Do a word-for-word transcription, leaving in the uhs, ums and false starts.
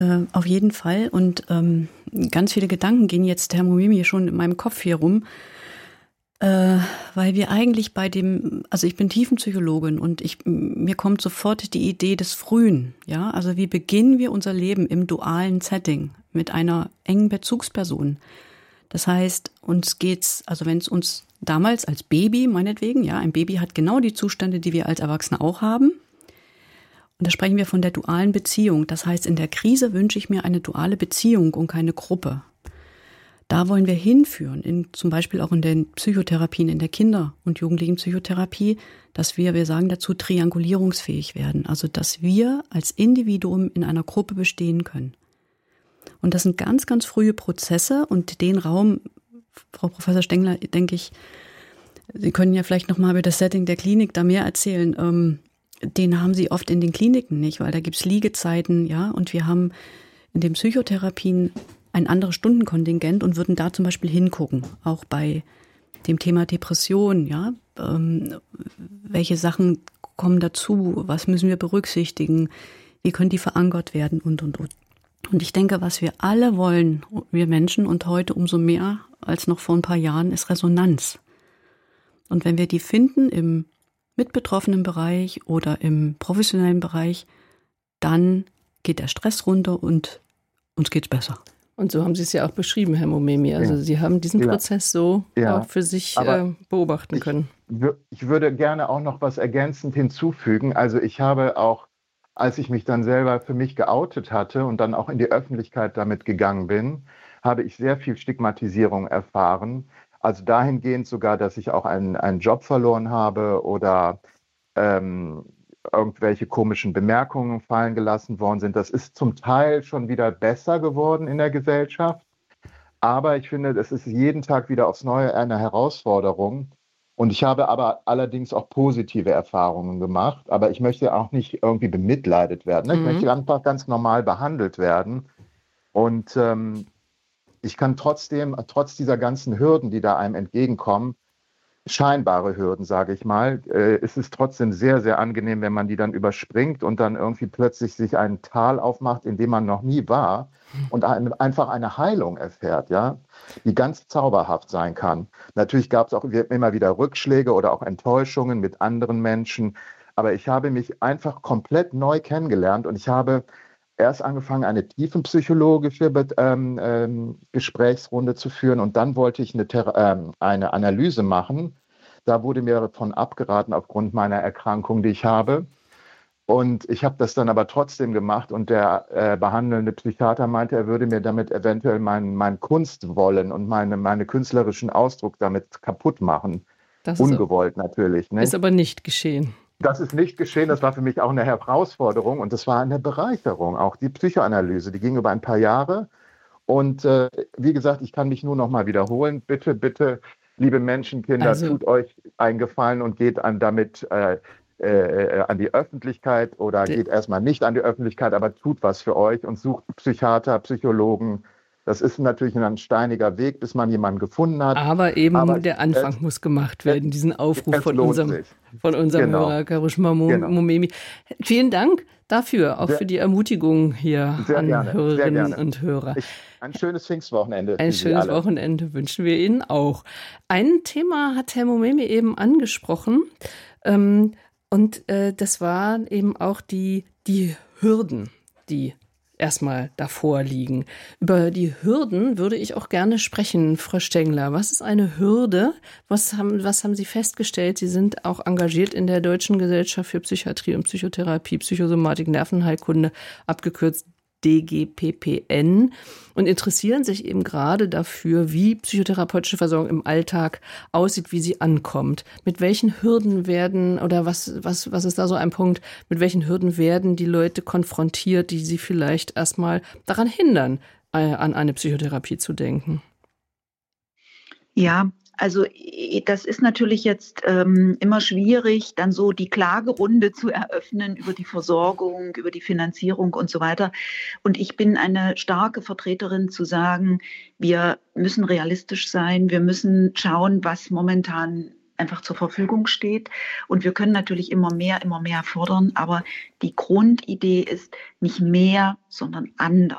Äh, auf jeden Fall. Und ähm, ganz viele Gedanken gehen jetzt, Herr Momemi, schon in meinem Kopf hier rum. Äh, weil wir eigentlich bei dem, also ich bin Tiefenpsychologin und ich, mir kommt sofort die Idee des Frühen, ja, also wie beginnen wir unser Leben im dualen Setting mit einer engen Bezugsperson. Das heißt, uns geht's, also wenn es uns damals als Baby, meinetwegen, ja, ein Baby hat genau die Zustände, die wir als Erwachsene auch haben. Und da sprechen wir von der dualen Beziehung. Das heißt, in der Krise wünsche ich mir eine duale Beziehung und keine Gruppe. Da wollen wir hinführen, in, zum Beispiel auch in den Psychotherapien, in der Kinder- und Jugendlichenpsychotherapie, dass wir, wir sagen dazu, triangulierungsfähig werden. Also, dass wir als Individuum in einer Gruppe bestehen können. Und das sind ganz, ganz frühe Prozesse und den Raum, Frau Professor Stengler, denke ich, Sie können ja vielleicht nochmal über das Setting der Klinik da mehr erzählen. Ähm, den haben Sie oft in den Kliniken nicht, weil da gibt's Liegezeiten, ja, und wir haben in den Psychotherapien ein anderes Stundenkontingent und würden da zum Beispiel hingucken, auch bei dem Thema Depression, ja, ähm, welche Sachen kommen dazu, was müssen wir berücksichtigen, wie können die verankert werden und, und, und. Und ich denke, was wir alle wollen, wir Menschen und heute umso mehr als noch vor ein paar Jahren, ist Resonanz. Und wenn wir die finden im mitbetroffenen Bereich oder im professionellen Bereich, dann geht der Stress runter und uns geht's besser. Und so haben Sie es ja auch beschrieben, Herr Momemi. Also ja. Sie haben diesen ja. Prozess so ja. auch für sich äh, beobachten ich, können. Ich würde gerne auch noch was ergänzend hinzufügen. Also ich habe auch, als ich mich dann selber für mich geoutet hatte und dann auch in die Öffentlichkeit damit gegangen bin, habe ich sehr viel Stigmatisierung erfahren. Also dahingehend sogar, dass ich auch einen, einen Job verloren habe oder ähm, irgendwelche komischen Bemerkungen fallen gelassen worden sind. Das ist zum Teil schon wieder besser geworden in der Gesellschaft. Aber ich finde, es ist jeden Tag wieder aufs Neue eine Herausforderung. Und ich habe aber allerdings auch positive Erfahrungen gemacht. Aber ich möchte auch nicht irgendwie bemitleidet werden. Ne? Ich mhm. möchte einfach ganz normal behandelt werden. Und ähm, ich kann trotzdem, trotz dieser ganzen Hürden, die da einem entgegenkommen, scheinbare Hürden, sage ich mal, äh, ist es trotzdem sehr, sehr angenehm, wenn man die dann überspringt und dann irgendwie plötzlich sich ein Tal aufmacht, in dem man noch nie war und ein, einfach eine Heilung erfährt, ja, die ganz zauberhaft sein kann. Natürlich gab es auch immer wieder Rückschläge oder auch Enttäuschungen mit anderen Menschen, aber ich habe mich einfach komplett neu kennengelernt und ich habe erst angefangen, eine tiefenpsychologische ähm, ähm, Gesprächsrunde zu führen und dann wollte ich eine, ähm, eine Analyse machen. Da wurde mir davon abgeraten aufgrund meiner Erkrankung, die ich habe. Und ich habe das dann aber trotzdem gemacht und der äh, behandelnde Psychiater meinte, er würde mir damit eventuell mein, mein Kunstwollen und meine, meine künstlerischen Ausdruck damit kaputt machen. Das Ungewollt ist, natürlich. Nicht? Ist aber nicht geschehen. Das ist nicht geschehen, das war für mich auch eine Herausforderung und das war eine Bereicherung, auch die Psychoanalyse, die ging über ein paar Jahre und äh, wie gesagt, ich kann mich nur noch mal wiederholen, bitte, bitte, liebe Menschenkinder, also, tut euch einen Gefallen und geht an damit äh, äh, an die Öffentlichkeit oder geht erstmal nicht an die Öffentlichkeit, aber tut was für euch und sucht Psychiater, Psychologen. Das ist natürlich ein steiniger Weg, bis man jemanden gefunden hat. Aber eben aber der Anfang es, muss gemacht werden, es, diesen Aufruf von unserem, von unserem genau. Hörer Karishma Momemi. Genau. Vielen Dank dafür, auch sehr, für die Ermutigung hier an gerne, Hörerinnen und Hörer. Ich, ein schönes Pfingstwochenende. Ein schönes Wochenende wünschen wir Ihnen auch. Ein Thema hat Herr Momemi eben angesprochen ähm, und äh, das waren eben auch die, die Hürden, die erstmal davor liegen. Über die Hürden würde ich auch gerne sprechen, Frau Stengler. Was ist eine Hürde? Was haben, was haben Sie festgestellt? Sie sind auch engagiert in der Deutschen Gesellschaft für Psychiatrie und Psychotherapie, Psychosomatik, Nervenheilkunde, abgekürzt D G P P N, und interessieren sich eben gerade dafür, wie psychotherapeutische Versorgung im Alltag aussieht, wie sie ankommt. Mit welchen Hürden werden, oder was, was, was ist da so ein Punkt, mit welchen Hürden werden die Leute konfrontiert, die sie vielleicht erstmal daran hindern, an eine Psychotherapie zu denken? Ja, also das ist natürlich jetzt ähm, immer schwierig, dann so die Klagerunde zu eröffnen über die Versorgung, über die Finanzierung und so weiter. Und ich bin eine starke Vertreterin zu sagen, wir müssen realistisch sein, wir müssen schauen, was momentan einfach zur Verfügung steht. Und wir können natürlich immer mehr, immer mehr fordern, aber die Grundidee ist nicht mehr, sondern anders.